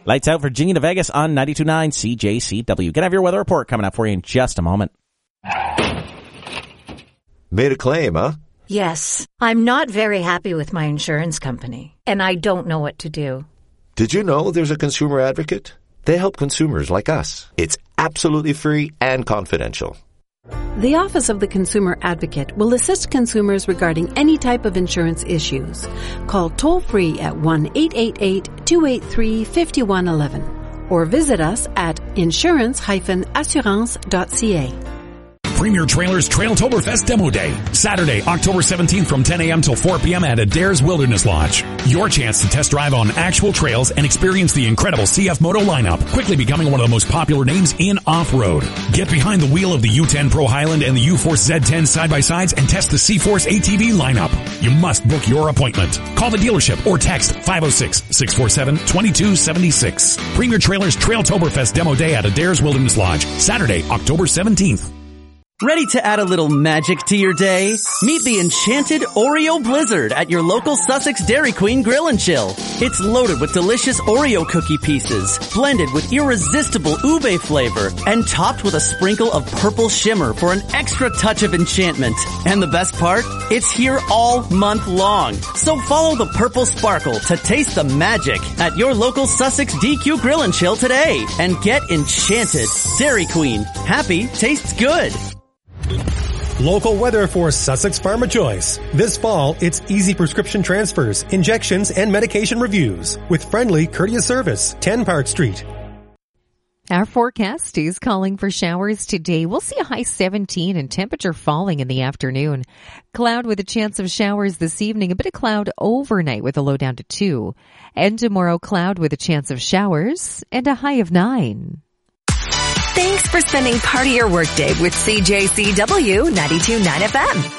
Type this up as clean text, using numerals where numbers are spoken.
Lights out, Virginia to Vegas on 92.9 CJCW. Gonna have your weather report coming up for you in just a moment. Made a claim, huh? Yes. I'm not very happy with my insurance company, and I don't know what to do. Did you know there's a consumer advocate? They help consumers like us. It's absolutely free and confidential. The Office of the Consumer Advocate will assist consumers regarding any type of insurance issues. Call toll-free at 1-888-283-5111 or visit us at insurance-assurance.ca. Premier Trailers Trailtoberfest Demo Day, Saturday, October 17th from 10 a.m. till 4 p.m. at Adair's Wilderness Lodge. Your chance to test drive on actual trails and experience the incredible CF Moto lineup, quickly becoming one of the most popular names in off-road. Get behind the wheel of the U10 Pro Highland and the U-Force Z10 side-by-sides and test the C-Force ATV lineup. You must book your appointment. Call the dealership or text 506-647-2276. Premier Trailers Trailtoberfest Demo Day at Adair's Wilderness Lodge, Saturday, October 17th. Ready to add a little magic to your day? Meet the enchanted Oreo Blizzard at your local Sussex Dairy Queen Grill and Chill. It's loaded with delicious Oreo cookie pieces, blended with irresistible ube flavor, and topped with a sprinkle of purple shimmer for an extra touch of enchantment. And the best part? It's here all month long. So follow the purple sparkle to taste the magic at your local Sussex DQ Grill and Chill today and get enchanted. Dairy Queen. Happy tastes good. Local weather for Sussex Pharma Choice. This fall, it's easy prescription transfers, injections, and medication reviews with friendly, courteous service. 10 Park Street. Our forecast is calling for showers today. We'll see a high 17 and temperature falling in the afternoon. Cloud with a chance of showers this evening. A bit of cloud overnight with a low down to 2. And tomorrow, cloud with a chance of showers and a high of 9. Thanks for spending part of your workday with CJCW 92.9 FM.